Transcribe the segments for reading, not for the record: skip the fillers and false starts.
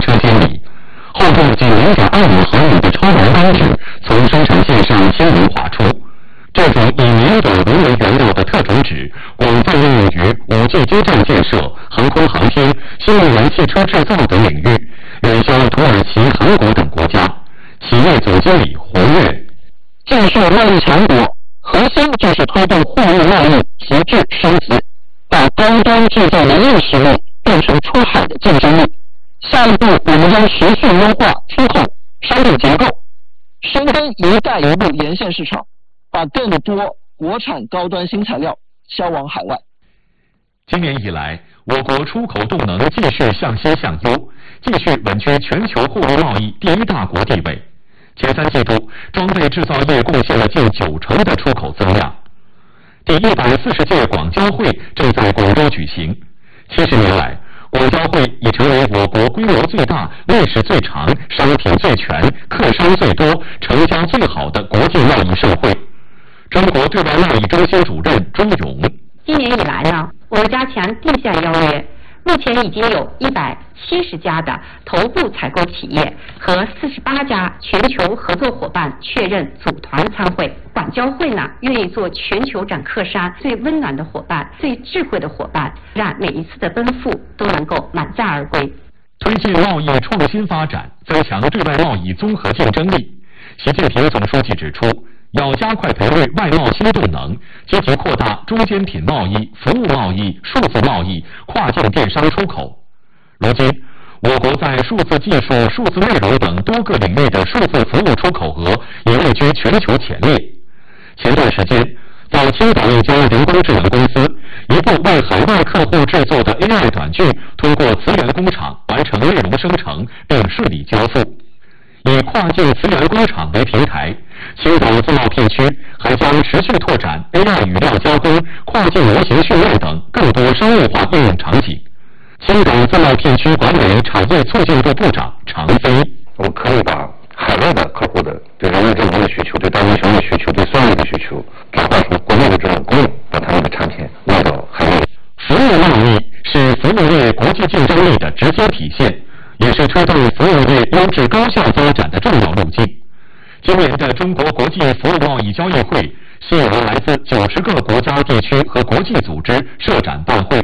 时间里，后部仅0.25毫米的超薄钢纸从生产线上均匀划出。这种以粘土为原料的特种纸广泛应用于5G基站建设、航空航天、新能源汽车制造等领域，远销土耳其、韩国等国家。企业总经理胡越： 建设贸易强国，核心就是推动货物贸易提质升级，把高端制造能力实力变成出海的竞争力。下一步，我们将持续优化出口商品结构，深耕“一带一路”沿线市场，把更多国产高端新材料销往海外。 今年以来，我国出口动能继续向西向优，继续稳居全球货物贸易第一大国地位。前3季度，装备制造业贡献了近90%的出口增量。第140届广交会正在广州举行。70年来，广交会已成为我国规模最大、历史最长、商品最全、客商最多、成交最好的国际贸易盛会。中国对外贸易中心主任朱勇： 今年以来呢，我们加强定向邀约，目前已经有170家的头部采购企业和48家全球合作伙伴确认组团参会。广交会呢，愿意做全球展客商最温暖的伙伴、最智慧的伙伴，让每一次的奔赴都能够满载而归。 推进贸易创新发展，增强对外贸易综合竞争力。习近平总书记指出，要加快培育外贸新动能，积极扩大中间品贸易、服务贸易、数字贸易、跨境电商出口。如今，我国在数字技术、数字内容等多个领域的数字服务出口额也位居全球前列。前段时间，在青岛一家人工智能公司，一部为海外客户制作的 AI 短剧通过磁源工厂完成内容生成并顺利交付。以跨境磁源工厂为平台，青岛自贸片区还将持续拓展 AI 语料加工、跨境模型训练等更多商业化应用场景。青岛自贸片区管委产业促进部部长常飞： 我们可以把海外的客户的对人工智能的需求、对大英雄的需求、对算力的需求，转化成国内的这种功能，把他们的产品卖到海外。 服务贸易是服务业国际竞争力的直接体现，也是推动服务业优质高效发展的重要路径。今年的中国国际服务贸易交易会吸引了来自90个国家、地区和国际组织设展办会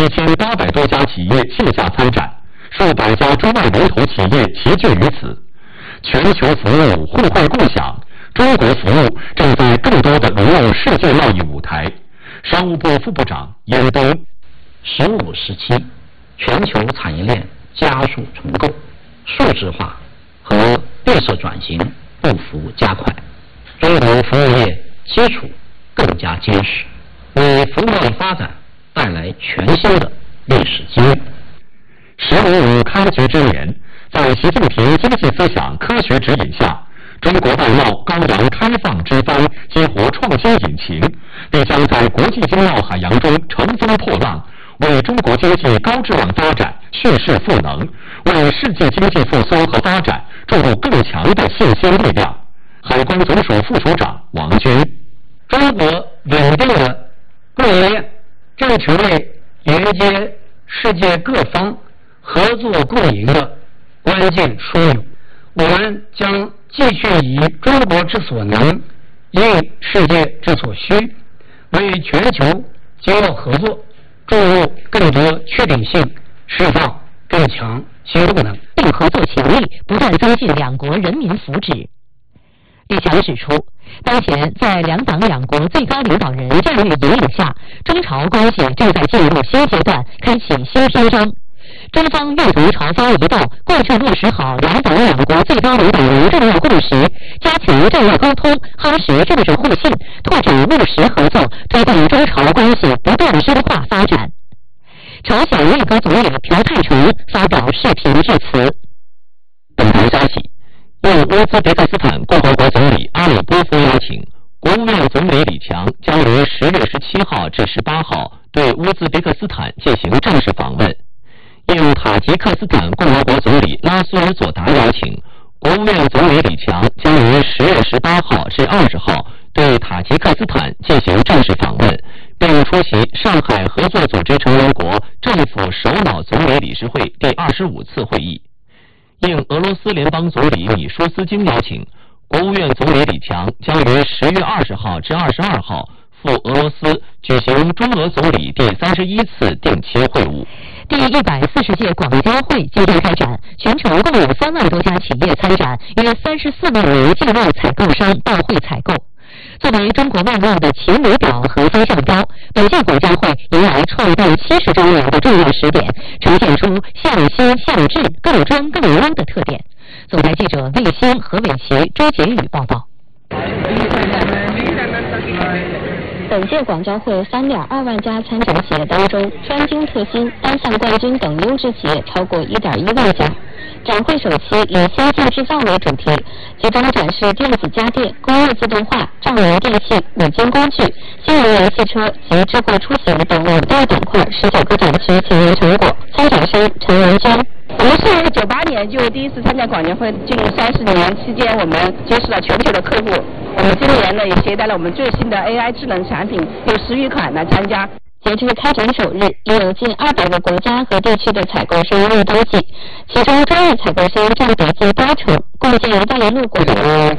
，1800多家企业线下参展，数百家中外龙头企业齐聚于此。全球服务互惠共享，中国服务正在更多地融入世界贸易舞台。商务部副部长严冬 ：15时期，全球产业链加速重构，数字化和绿色转型步幅加快，中国服务业基础更加坚实，为服务贸易发展带来全新的历史机遇。 15开局之年，在习近平经济思想科学指引下，中国外贸高扬开放之帆，激活创新引擎，必将在国际经贸海洋中乘风破浪，为中国经济高质量发展蓄势赋能，为世界经济复苏和发展注入更强的信心力量。海关总署副署长王军： 中国稳定的供应链正成为连接世界各方合作共赢的关键枢纽。我们将继续以中国之所能，应世界之所需，为全球经贸合作注入更多确定性，释放更强新动能， 并合作潜力不断增进两国人民福祉。李强指出，当前在两党两国最高领导人战略引领下，中朝关系正在进入新阶段，开启新篇章。中方愿同朝方一道，贯彻落实好两党两国最高领导人重要共识，加强战略沟通，夯实政治互信，拓展务实合作，推动中朝关系不断深化发展。朝鲜内阁总理朴泰成发表视频致辞。 本台消息，应乌兹别克斯坦共和国总理阿里波夫邀请，国务院总理李强将于10月17号至18号对乌兹别克斯坦进行正式访问。应塔吉克斯坦共和国总理拉苏尔佐达邀请，国务院总理李强将于10月18号至20号对塔吉克斯坦进行正式访问，并出席上海合作组织成员国政府首脑总理理事会第25次会议。 应俄罗斯联邦总理米舒斯京邀请，国务院总理李强将于10月20号至22号赴俄罗斯举行中俄总理第31次定期会晤。 第140届广交会即将开展，全球共有3万多家企业参展，约34万名境外采购商到会采购。作为中国外贸的晴雨表和风向标，本届广交会迎来创办70周年的重要时点，呈现出向新向质、更专更优的特点。总台记者魏星、何伟奇、周杰宇报道。 本届广交会3.2万家参展企业当中，专精特新、单项冠军等优质企业超过1.1万家。展会首期以先进制造为主题，集中展示电子家电、工业自动化、照明电器、五金工具、新能源汽车及智慧出行等5大板块19个展区企业成果。参展商陈文娟。 我们是98年就第一次参加广交会，进入30年期间，我们结识了全球的客户。我们今年呢也携带了我们最新的 AI 智能产品，有10余款来参加。 截至开展首日，已有近200个国家和地区的采购商入登记，其中专业采购商占比近80%，共计“一带一路”国家。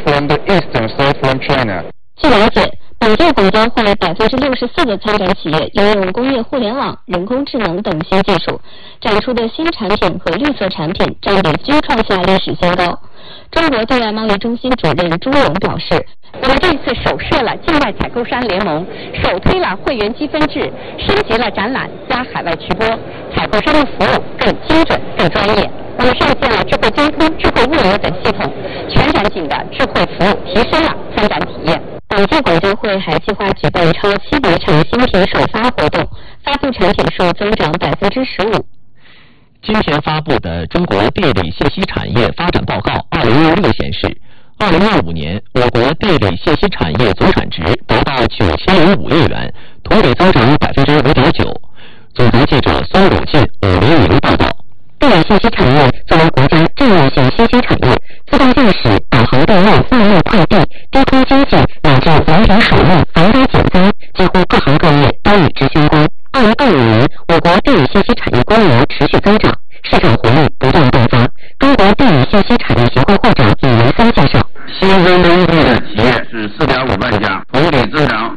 据了解，本届广交会64%的参展企业应用工业互联网、人工智能等新技术，展出的新产品和绿色产品占比均创下历史新高。中国对外贸易中心主任朱勇表示， 我们这一次首设了境外采购商联盟，首推了会员积分制，升级了展览加海外直播，采购商的服务更精准、更专业。我们上线了智慧交通、智慧物流等系统，全场景的智慧服务提升了参展体验。 本届广交会还计划举办超700场新品首发活动，发布产品数增长15%。 今天发布的《中国地理信息产业发展报告2016》显示，2025年我国地理信息产业总产值达到9005亿元，同比增长5.9%。总台记者孙鲁进、500报道。 地理信息产业作为国家战略性新兴产业，自动驾驶、导航电路、物流快递、低空经济乃至人人手艺、防灾减灾，几乎各行各业都与之相关。2025年，我国地理信息产业规模持续增长，市场活力不断爆发。中国地理信息产业协会会长李文三介绍， 新增登记的企业是4.5万家，同比增长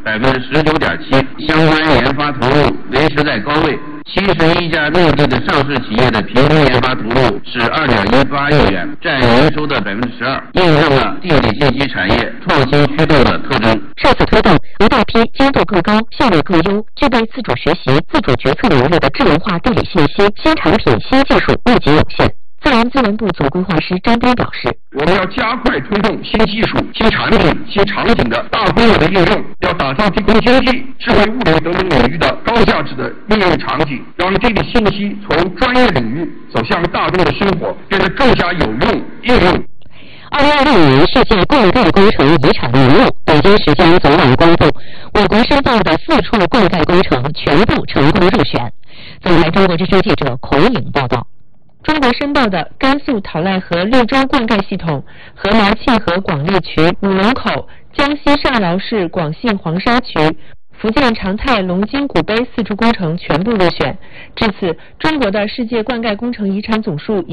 19.7%，相关研发投入维持在高位。71家内地的上市企业的平均研发投入是2.18亿元，占营收的12%，印证了地理信息产业创新驱动的特征。 这次推动一大批精度更高、效率更优、具备自主学习、自主决策能力的智能化地理信息新产品、新技术密集涌现。自然资源部总规划师张斌表示， 我们要加快推动新技术、新产品、新场景的大规模的应用，要打造低空经济、智慧物流等领域的高价值的应用场景，让地理信息从专业领域走向大众的生活，变得更加有用应用。 2026年世界灌溉工程遗产名录，北京时间昨晚公布，我国申报的4处灌溉工程全部成功入选。总台中国之声记者孔颖报道。 中国申报的甘肃陶赖河绿洲灌溉系统、河毛沁河广利渠、五龙口、江西上饶市广信黄沙渠、福建长泰龙津古碑4处工程全部入选。至此，中国的世界灌溉工程遗产总数已